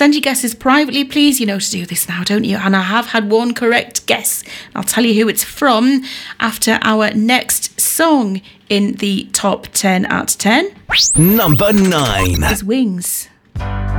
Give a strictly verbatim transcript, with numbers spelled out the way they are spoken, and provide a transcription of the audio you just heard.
Send your guesses privately, please. You know to do this now, don't you? And I have had one correct guess. I'll tell you who it's from after our next song in the top ten out of ten. Number nine is Wings.